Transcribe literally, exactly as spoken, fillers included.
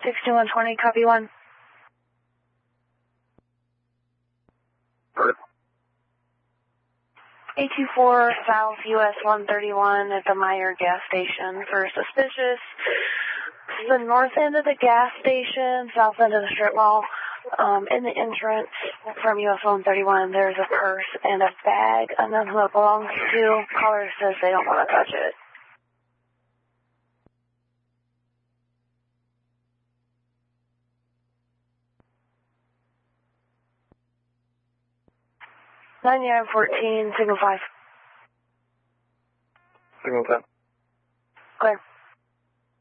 sixty-one twenty, copy one. eight two four South U S one thirty-one at the Meyer gas station for suspicious. This is the north end of the gas station, south end of the strip mall. Um, in the entrance from U S one thirty-one, there's a purse and a bag, unknown who it belongs to. Caller says they don't want to touch it. ninety-nine fourteen, signal five. Signal ten. Clear.